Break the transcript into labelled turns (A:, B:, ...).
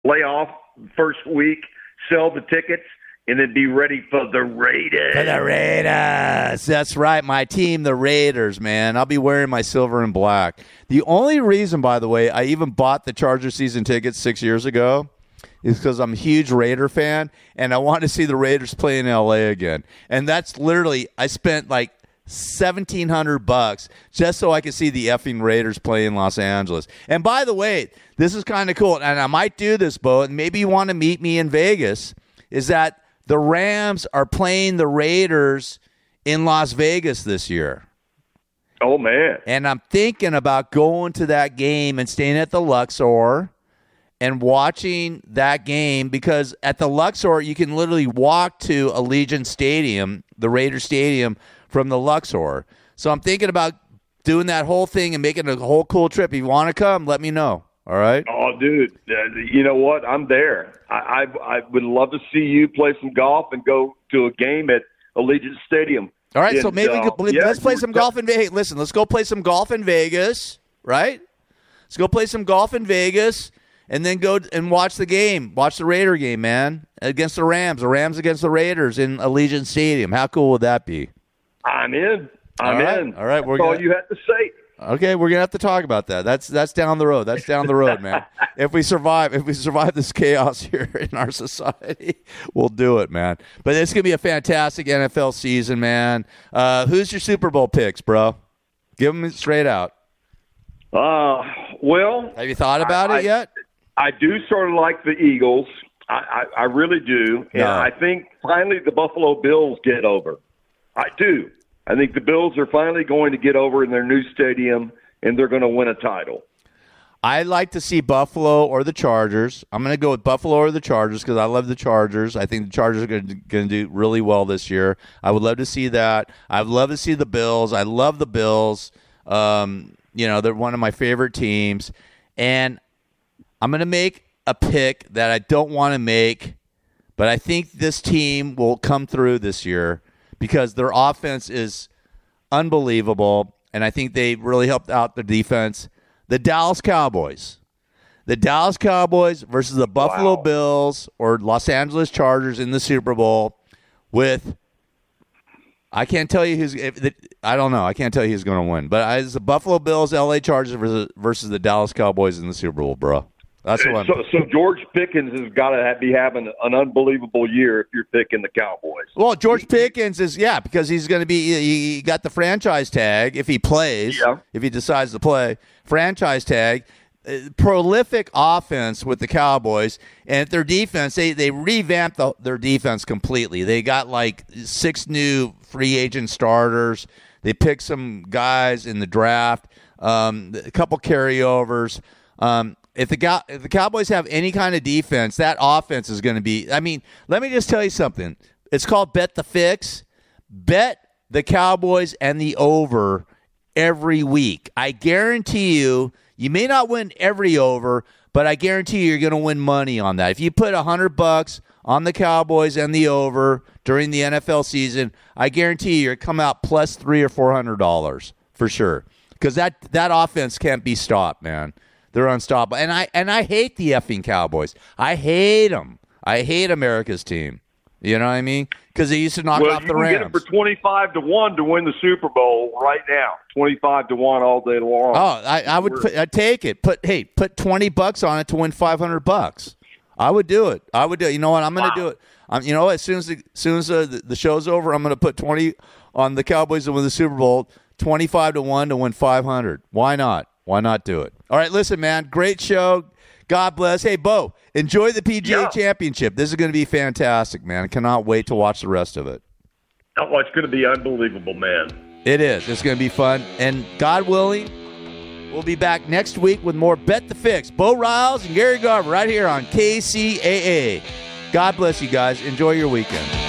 A: lay off first week, sell the tickets, and then be ready for the Raiders.
B: For the Raiders. That's right. My team, the Raiders, man. I'll be wearing my silver and black. The only reason, by the way, I even bought the Chargers season tickets 6 years ago is because I'm a huge Raider fan, and I want to see the Raiders play in L.A. again. And that's literally, I spent like $1,700 just so I could see the effing Raiders play in Los Angeles. And by the way, this is kind of cool, and I might do this, Bo, and maybe you want to meet me in Vegas, is that the Rams are playing the Raiders in Las Vegas this year.
A: Oh, man.
B: And I'm thinking about going to that game and staying at the Luxor and watching that game, because at the Luxor, you can literally walk to Allegiant Stadium, the Raiders Stadium, from the Luxor. So I'm thinking about doing that whole thing and making a whole cool trip. If you want to come, let me know. All right?
A: Oh, dude, you know what? I'm there. I would love to see you play some golf and go to a game at Allegiant Stadium.
B: All right, so maybe let's play some golf in Vegas. Hey, listen, let's go play some golf in Vegas, right? Let's go play some golf in Vegas and then go and watch the game. Watch the Raider game, man, against the Rams. The Rams against the Raiders in Allegiant Stadium. How cool would that be?
A: I'm in. I'm in.
B: All right,
A: That's all you have to say.
B: Okay, we're gonna have to talk about that. That's down the road. That's down the road, man. If we survive this chaos here in our society, we'll do it, man. But it's gonna be a fantastic NFL season, man. Who's your Super Bowl picks, bro? Give them straight out.
A: Well,
B: have you thought about it yet?
A: I do sort of like the Eagles. I really do, and I think finally the Buffalo Bills get over. I do. I think the Bills are finally going to get over in their new stadium, and they're going to win a title.
B: I'd like to see Buffalo or the Chargers. I'm going to go with Buffalo or the Chargers because I love the Chargers. I think the Chargers are going to do really well this year. I would love to see that. I'd love to see the Bills. I love the Bills. They're one of my favorite teams. And I'm going to make a pick that I don't want to make, but I think this team will come through this year, because their offense is unbelievable, and I think they really helped out the defense. The Dallas Cowboys. The Dallas Cowboys versus the Buffalo Bills or Los Angeles Chargers in the Super Bowl with – I can't tell you who's – I don't know. I can't tell you who's going to win. But it's the Buffalo Bills, L.A. Chargers versus the Dallas Cowboys in the Super Bowl, bro. That's what
A: so George Pickens has got to be having an unbelievable year if you're picking the Cowboys.
B: Well, George Pickens is, because he's going to be – he got the franchise tag if he plays, if he decides to play. Franchise tag. Prolific offense with the Cowboys, and their defense, they revamped their defense completely. They got like 6 new free agent starters. They picked some guys in the draft, a couple carryovers. If the Cowboys have any kind of defense, that offense is going to be – I mean, let me just tell you something. It's called Bet the Fix. Bet the Cowboys and the over every week. I guarantee you may not win every over, but I guarantee you're going to win money on that. If you put $100 on the Cowboys and the over during the NFL season, I guarantee you're come out plus $300 or $400 for sure, because that offense can't be stopped, man. They're unstoppable. And I hate the effing Cowboys. I hate them. I hate America's team. You know what I mean? Because they used to knock off the Rams.
A: You can get it for 25-1 to win the Super Bowl right now. 25-1 all day long.
B: Oh, I'd take it. Put $20 on it to win $500. I would do it. You know what? I'm going to do it. As soon as the show's over, I'm going to put 20 on the Cowboys to win the Super Bowl. 25-1 to win 500. Why not? Why not do it? All right, listen, man. Great show. God bless. Hey, Bo, enjoy the PGA Championship. This is going to be fantastic, man. I cannot wait to watch the rest of it.
A: Oh, it's going to be unbelievable, man.
B: It is. It's going to be fun. And God willing, we'll be back next week with more Bet the Fix. Bo Riles and Gary Garver right here on KCAA. God bless you guys. Enjoy your weekend.